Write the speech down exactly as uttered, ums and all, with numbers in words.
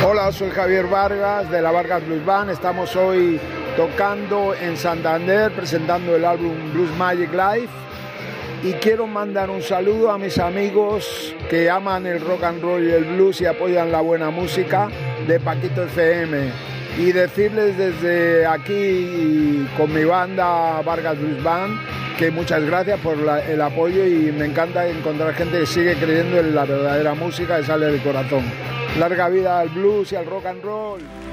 Hola, soy Javier Vargas de la Vargas Blues Band. Estamos hoy tocando en Santander, presentando el álbum Blues Magic Live. Y quiero mandar un saludo a mis amigos que aman el rock and roll y el blues y apoyan la buena música de Paquito F M. Y decirles desde aquí con mi banda Vargas Blues Band que muchas gracias por la, el apoyo, y me encanta encontrar gente que sigue creyendo en la verdadera música que sale del corazón. Larga vida al blues y al rock and roll.